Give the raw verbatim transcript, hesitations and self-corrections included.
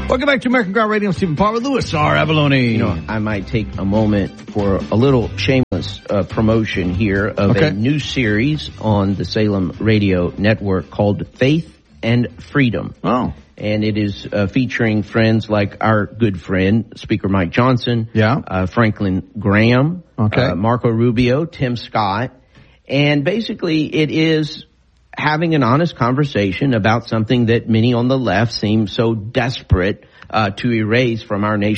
Welcome back to American Car Radio. Stephen Palmer, Louis R. Avalone. You know, I might take a moment for a little shameless uh, promotion here of okay. a new series on the Salem Radio Network called Faith and Freedom. Oh. And it is uh, featuring friends like our good friend, Speaker Mike Johnson, yeah. uh, Franklin Graham, okay. uh, Marco Rubio, Tim Scott. And basically it is having an honest conversation about something that many on the left seem so desperate uh, to erase from our nation.